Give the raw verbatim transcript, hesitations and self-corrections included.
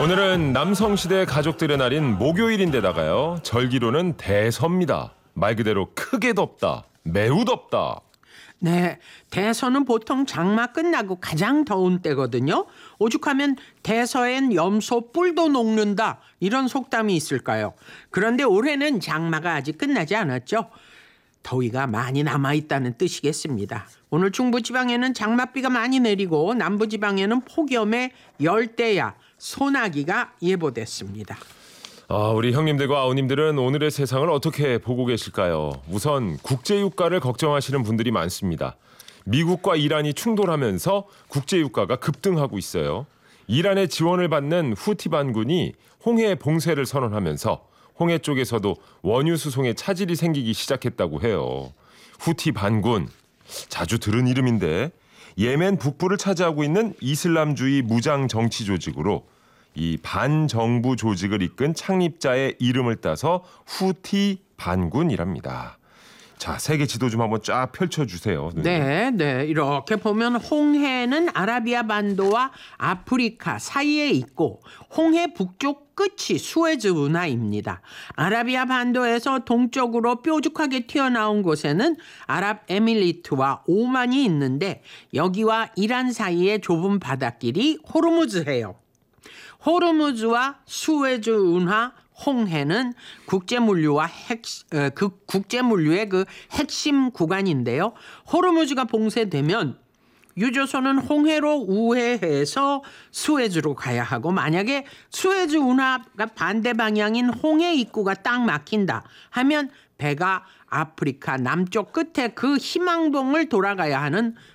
오늘은 남성시대 가족들의 날인 목요일인데다가요. 절기로는 대서입니다. 말 그대로 크게 덥다, 매우 덥다. 네, 대서는 보통 장마 끝나고 가장 더운 때거든요. 오죽하면 대서엔 염소 뿔도 녹는다 이런 속담이 있을까요? 그런데 올해는 장마가 아직 끝나지 않았죠. 더위가 많이 남아있다는 뜻이겠습니다. 오늘 중부지방에는 장맛비가 많이 내리고 남부지방에는 폭염에 열대야, 소나기가 예보됐습니다. 아, 우리 형님들과 아우님들은 오늘의 세상을 어떻게 보고 계실까요? 우선 국제유가를 걱정하시는 분들이 많습니다. 미국과 이란이 충돌하면서 국제유가가 급등하고 있어요. 이란의 지원을 받는 후티 반군이 홍해 봉쇄를 선언하면서 홍해 쪽에서도 원유 수송에 차질이 생기기 시작했다고 해요. 후티 반군, 자주 들은 이름인데 예멘 북부를 차지하고 있는 이슬람주의 무장 정치 조직으로 이 반정부 조직을 이끈 창립자의 이름을 따서 후티 반군이랍니다. 자, 세계 지도 좀 한번 쫙 펼쳐주세요. 네, 네. 이렇게 보면 홍해는 아라비아 반도와 아프리카 사이에 있고 홍해 북쪽 끝이 수에즈 운하입니다. 아라비아 반도에서 동쪽으로 뾰족하게 튀어나온 곳에는 아랍에미리트와 오만이 있는데 여기와 이란 사이의 좁은 바닷길이 호르무즈해요. 호르무즈와 수에즈 운하, 홍해는 국제물류와 핵, 어, 그 국제물류의 그 핵심 구간인데요. 호르무즈가 봉쇄되면 유조선은 홍해로 우회해서 수에즈로 가야 하고 만약에 수에즈 운하가 반대 방향인 홍해 입구가 딱 막힌다 하면 배가 아프리카 남쪽 끝에 그 희망봉을 돌아가야 하는